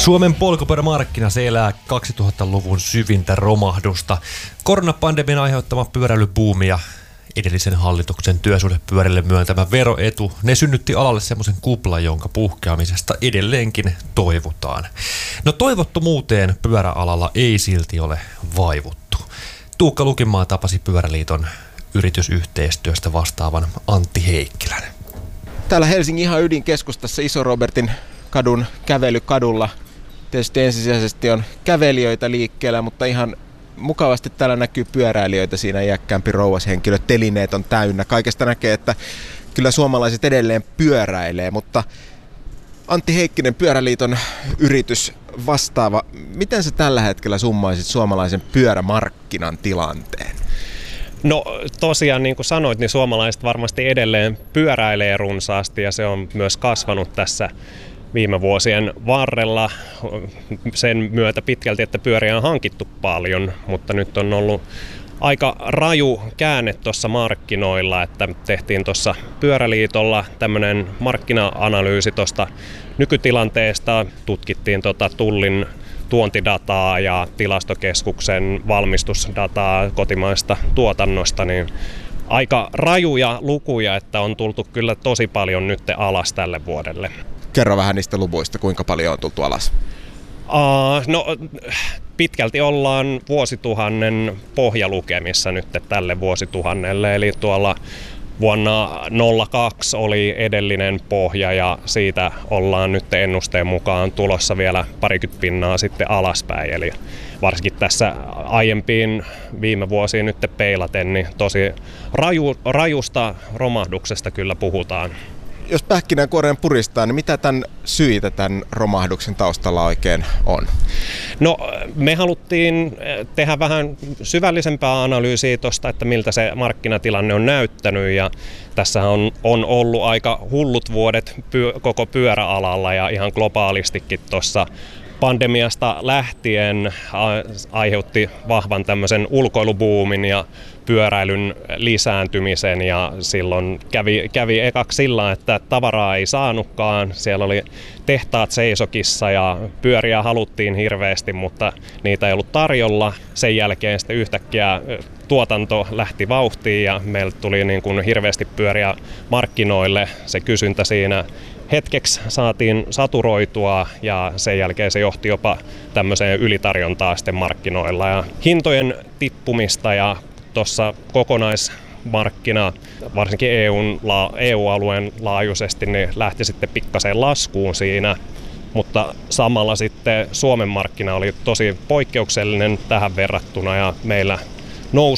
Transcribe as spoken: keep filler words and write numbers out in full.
Suomen polkupyörämarkkina se elää kaksituhattaluvun syvintä romahdusta. Koronapandemian aiheuttama pyöräilybuumi ja edellisen hallituksen työsuhdepyörille myöntämä veroetu, ne synnytti alalle semmoisen kuplan, jonka puhkeamisesta edelleenkin toivotaan. No toivottomuuteen pyöräalalla ei silti ole vaivuttu. Tuukka Lukinmaa tapasi Pyöräliiton yritysyhteistyöstä vastaavan Antti Heikkilän. Täällä Helsingin ihan ydinkeskustassa Iso-Robertin kadun kävelykadulla. Tietysti ensisijaisesti on kävelijöitä liikkeellä, mutta ihan mukavasti täällä näkyy pyöräilijöitä. Siinä iäkkäämpi rouvashenkilö, telineet on täynnä. Kaikesta näkee, että kyllä suomalaiset edelleen pyöräilee, mutta Antti Heikkinen, Pyöräliiton yritys vastaava. Miten sä tällä hetkellä summaisit suomalaisen pyörämarkkinan tilanteen? No tosiaan niin kuin sanoit, niin suomalaiset varmasti edelleen pyöräilee runsaasti ja se on myös kasvanut tässä viime vuosien varrella sen myötä pitkälti, että pyöriä on hankittu paljon, mutta nyt on ollut aika raju käänne tuossa markkinoilla, että tehtiin tuossa Pyöräliitolla tämmöinen markkina-analyysi tuosta nykytilanteesta, tutkittiin tota Tullin tuontidataa ja tilastokeskuksen valmistusdataa kotimaista tuotannosta, niin aika rajuja lukuja, että on tultu kyllä tosi paljon nyt alas tälle vuodelle. Kerro vähän niistä luvuista, kuinka paljon on tultu alas? Uh, no pitkälti ollaan vuosituhannen pohjalukemissa nyt tälle vuosituhannelle, eli tuolla vuonna nolla kaksi oli edellinen pohja ja siitä ollaan nyt ennusteen mukaan tulossa vielä parikymmentä pinnaa sitten alaspäin. Eli varsinkin tässä aiempiin viime vuosiin nyt peilaten, niin tosi raju, rajusta romahduksesta kyllä puhutaan. Jos pähkinänkuoreen puristaa, niin mitä tämän syitä tämän romahduksen taustalla oikein on? No me haluttiin tehdä vähän syvällisempää analyysiä tuosta, että miltä se markkinatilanne on näyttänyt ja tässä on, on ollut aika hullut vuodet pyö, koko pyöräalalla ja ihan globaalistikin tuossa pandemiasta lähtien aiheutti vahvan tämmöisen ulkoilubuumin ja pyöräilyn lisääntymisen ja silloin kävi, kävi ekaksi sillä, että tavaraa ei saanutkaan. Siellä oli tehtaat seisokissa ja pyöriä haluttiin hirveästi, mutta niitä ei ollut tarjolla. Sen jälkeen sitten yhtäkkiä tuotanto lähti vauhtiin ja meille tuli niin kuin hirveästi pyöriä markkinoille. Se kysyntä siinä hetkeksi saatiin saturoitua ja sen jälkeen se johti jopa tämmöiseen ylitarjontaan sitten markkinoilla ja hintojen tippumista ja tuossa kokonaismarkkina, varsinkin E U:n, E U-alueen laajuisesti, niin lähti sitten pikkasen laskuun siinä, mutta samalla sitten Suomen markkina oli tosi poikkeuksellinen tähän verrattuna ja meillä nousi